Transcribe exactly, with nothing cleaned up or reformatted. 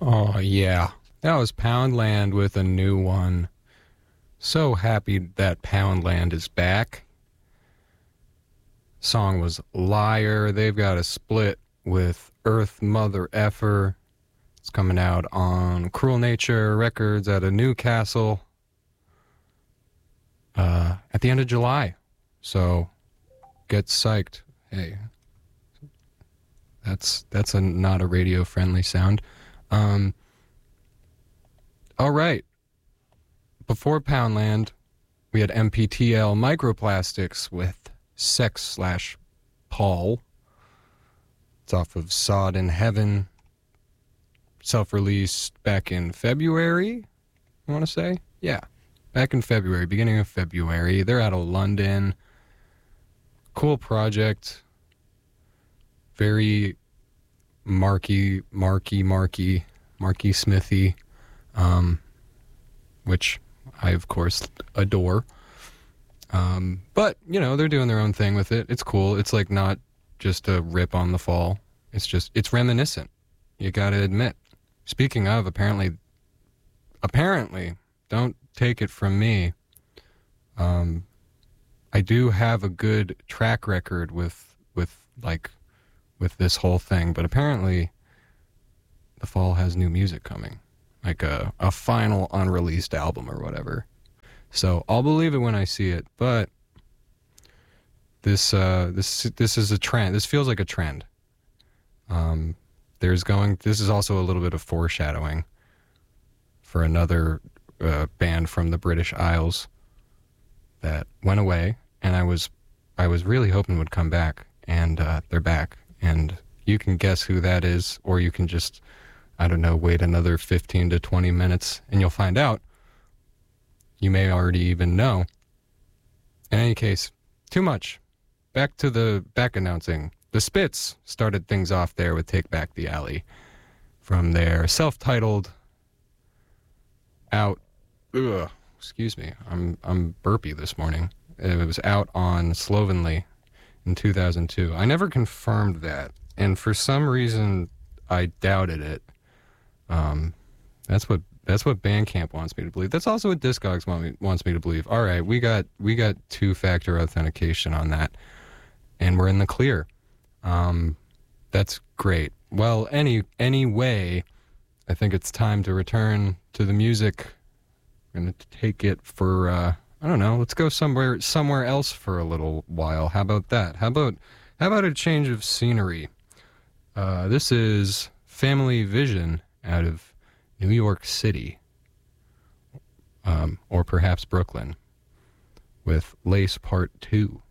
Oh, yeah. That was Poundland with a new one. So happy that Poundland is back. Song was Liar. They've got a split with Earth Mother Effer. It's coming out on Cruel Nature Records out of Newcastle uh, at the end of July. So get psyched. Hey, that's that's a not a radio friendly sound. Um, all right. Before Poundland, we had M P T L Microplastics with Sex slash Paul. It's off of Sod in Heaven. Self-released back in February, I want to say? Yeah, back in February, beginning of February. They're out of London. Cool project. Very Marky, Marky, Marky, Marky Smithy, um, which I, of course, adore. Um, but, you know, they're doing their own thing with it. It's cool. It's, like, not just a rip on the fall. It's just, it's reminiscent. You gotta admit. Speaking of, apparently, apparently, don't take it from me, um, I do have a good track record with, with, like, with this whole thing, but apparently the fall has new music coming, like a, a final unreleased album or whatever. So I'll believe it when I see it, but this uh, this this is a trend. This feels like a trend. Um, there's going. This is also a little bit of foreshadowing for another uh, band from the British Isles that went away, and I was I was really hoping would come back, and uh, they're back. And you can guess who that is, or you can just, I don't know, wait another fifteen to twenty minutes, and you'll find out. You may already even know. In any case, too much. Back to the back announcing. The Spits started things off there with Take Back the Alley from their self-titled out. Ugh, excuse me, I'm I'm burpy this morning. It was out on Slovenly in two thousand two. I never confirmed that, and for some reason, I doubted it. Um, that's what that's what Bandcamp wants me to believe. That's also what Discogs want me, wants me to believe. All right, we got we got two-factor authentication on that, and we're in the clear. Um, that's great. Well, any anyway, I think it's time to return to the music. I'm gonna take it for. Uh, I don't know, let's go somewhere somewhere else for a little while. How about that? How about how about a change of scenery? Uh, this is Family Vision out of New York City, um, or perhaps Brooklyn, with Lace Part two.